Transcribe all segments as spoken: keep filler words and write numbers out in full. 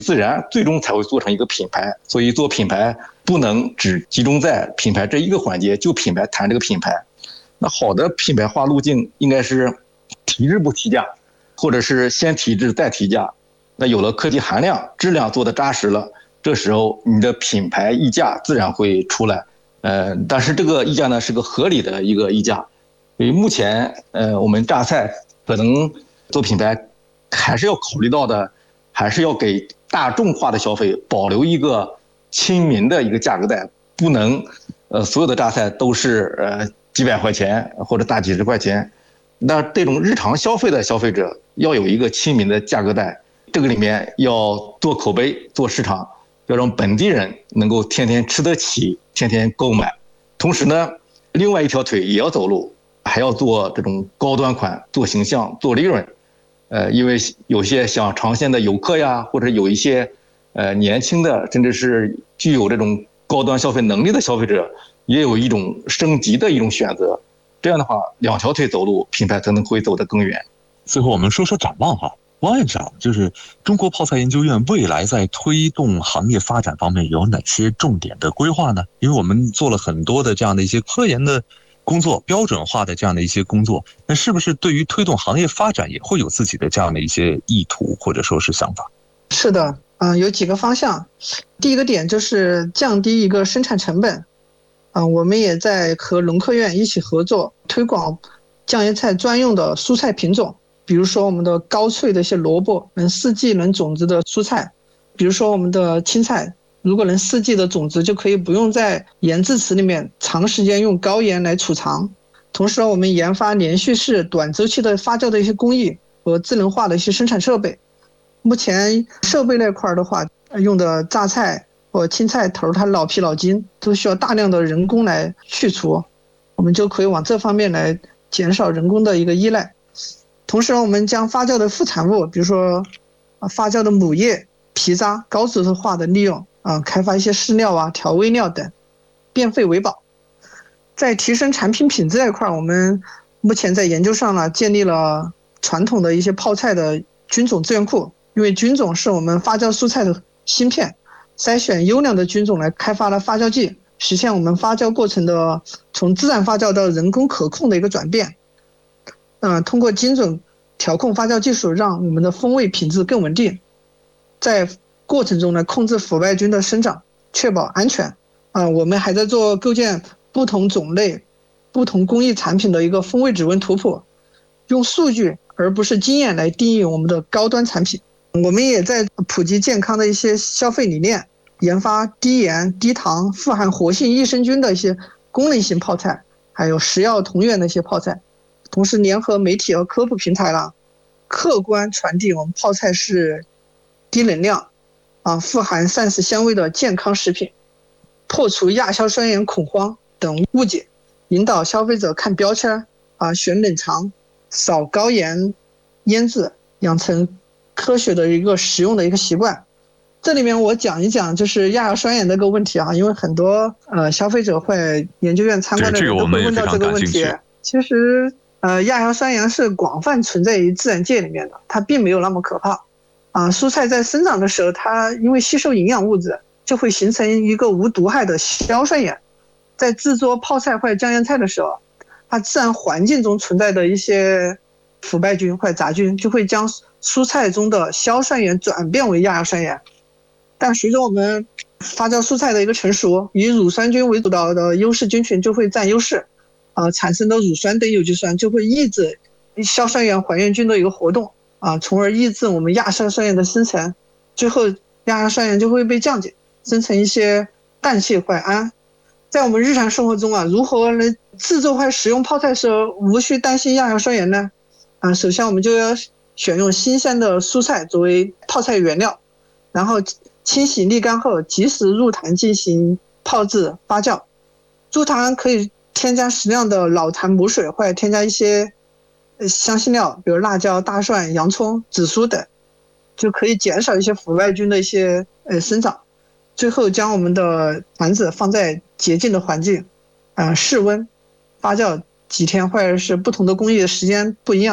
自然最终才会做成一个品牌。所以做品牌不能只集中在品牌这一个环节，就品牌谈这个品牌。那好的品牌化路径应该是提质不提价，或者是先提质再提价。那有了科技含量，质量做得扎实了，这时候你的品牌溢价自然会出来。呃，但是这个溢价呢是个合理的一个溢价。所以目前呃我们榨菜可能做品牌还是要考虑到的，还是要给大众化的消费保留一个亲民的一个价格带，不能呃所有的榨菜都是呃几百块钱或者大几十块钱。那这种日常消费的消费者要有一个亲民的价格带，这个里面要做口碑做市场，要让本地人能够天天吃得起，天天购买。同时呢，另外一条腿也要走路，还要做这种高端款，做形象，做利润。呃，因为有些想尝鲜的游客呀，或者有一些呃年轻的，甚至是具有这种高端消费能力的消费者，也有一种升级的一种选择。这样的话，两条腿走路，品牌才能会走得更远。 最后我们说说展望哈，王院长，就是中国泡菜研究院未来在推动行业发展方面有哪些重点的规划呢？因为我们做了很多的这样的一些科研的工作，标准化的这样的一些工作，那是不是对于推动行业发展也会有自己的这样的一些意图或者说是想法？ 是的，嗯、呃，有几个方向。第一个点就是降低一个生产成本。嗯、呃，我们也在和农科院一起合作，推广酱椰菜专用的蔬菜品种，比如说我们的高脆的一些萝卜，能四季能种植的蔬菜，比如说我们的青菜，如果能四季的种植，就可以不用在盐制池里面长时间用高盐来储藏。同时，我们研发连续式短周期的发酵的一些工艺和智能化的一些生产设备。目前设备那块的话，用的榨菜或青菜头，它老皮老筋，都需要大量的人工来去除，我们就可以往这方面来减少人工的一个依赖。同时，我们将发酵的副产物，比如说发酵的母叶、皮渣高质化的利用，啊，开发一些饲料啊、调味料等，变废为宝。在提升产品品质这一块，我们目前在研究上呢，建立了传统的一些泡菜的菌种资源库，因为菌种是我们发酵蔬菜的芯片，筛选优良的菌种来开发了发酵剂，实现我们发酵过程的从自然发酵到人工可控的一个转变。嗯、呃，通过精准调控发酵技术，让我们的风味品质更稳定，在过程中呢控制腐败菌的生长，确保安全。啊、呃，我们还在做构建不同种类、不同工艺产品的一个风味指纹图谱，用数据而不是经验来定义我们的高端产品。我们也在普及健康的一些消费理念，研发低盐、低糖、富含活性益生菌的一些功能性泡菜，还有食药同源的一些泡菜。同时，联合媒体和科普平台啦，客观传递我们泡菜是低能量、啊富含膳食纤维的健康食品，破除亚硝酸盐恐慌等误解，引导消费者看标签啊，选冷藏，少高盐腌制，养成科学的一个食用的一个习惯。这里面我讲一讲就是亚硝酸盐这个问题啊，因为很多呃消费者会研究院参观的人都会问到这个问题。其实呃亚硝酸盐是广泛存在于自然界里面的，它并没有那么可怕啊。蔬菜在生长的时候，它因为吸收营养物质，就会形成一个无毒害的硝酸盐。在制作泡菜或者酱腌菜的时候，它自然环境中存在的一些腐败菌或者杂菌，就会将蔬菜中的硝酸盐转变为亚硝酸盐。但随着我们发酵蔬菜的一个成熟，以乳酸菌为主导的优势菌群就会占优势，呃，产生的乳酸等有机酸就会抑制硝酸盐还原菌的一个活动，啊、呃，从而抑制我们亚硝酸盐的生成，最后亚硝酸盐就会被降解，生成一些氮气或胺。在我们日常生活中啊，如何来制作或使用泡菜时候无需担心亚硝酸盐呢？啊、呃，首先我们就要选用新鲜的蔬菜作为泡菜原料，然后清洗沥干后及时入坛进行泡制发酵。入坛可以添加适量的老坛母水，或者添加一些香辛料，比如辣椒、大蒜、洋葱、紫苏等，就可以减少一些腐败菌的一些呃生长。最后将我们的坛子放在洁净的环境，啊、呃，室温发酵几天，或者是不同的工艺的时间不一样，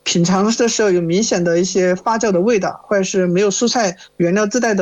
品尝的时候有明显的一些发酵的味道，或者是没有蔬菜原料自带的